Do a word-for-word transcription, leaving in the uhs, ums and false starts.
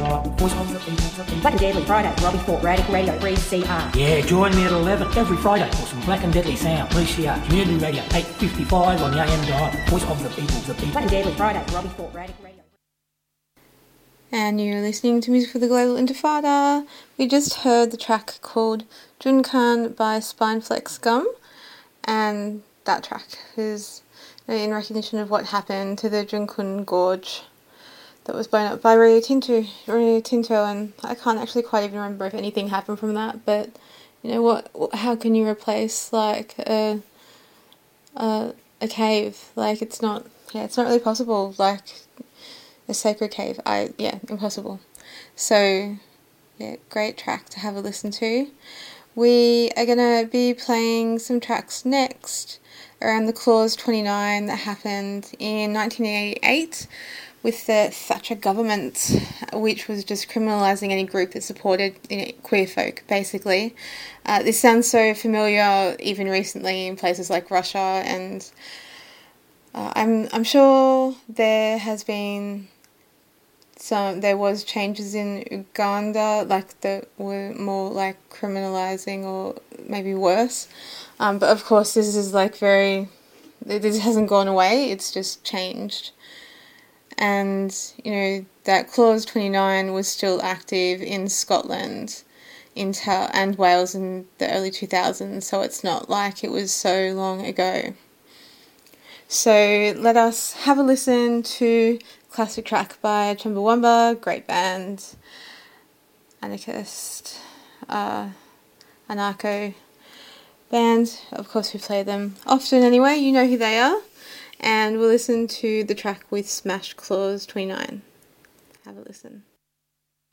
time. Voice of the people, the people. Black and Deadly Fridays, Robbie Fort, Radical Radio, three C R. Yeah, join me at eleven every Friday for some Black and Deadly sound. three C R, Community Radio, eight fifty-five on the A M dial. Voice of the people, the people. Black and Deadly Fridays, Robbie Fort, Radical Radio. And you're listening to Music for the Global Intifada. We just heard the track called Junkan by Spineflex Gum, and that track is in recognition of what happened to the Junkun Gorge that was blown up by Rio Tinto, Rio Tinto, and I can't actually quite even remember if anything happened from that. But you know what? How can you replace like a a, a cave? Like it's not, yeah, it's not really possible. Like a sacred cave, I yeah, impossible. So yeah, great track to have a listen to. We are gonna be playing some tracks next around the Clause twenty-nine that happened in nineteen eighty-eight with the Thatcher government, which was just criminalising any group that supported, you know, queer folk, basically. Uh, this sounds so familiar even recently in places like Russia, and uh, I'm I'm sure there has been some, there was changes in Uganda, like that were more like criminalising or maybe worse. Um, but of course this is like very, this hasn't gone away, it's just changed. And, you know, that Clause twenty-nine was still active in Scotland in ta- and Wales in the early two thousands, so it's not like it was so long ago. So let us have a listen to classic track by Chumbawamba, great band, anarchist, uh, anarcho band. Of course we play them often anyway, you know who they are. And we'll listen to the track with Smashed Clause twenty-nine. Have a listen.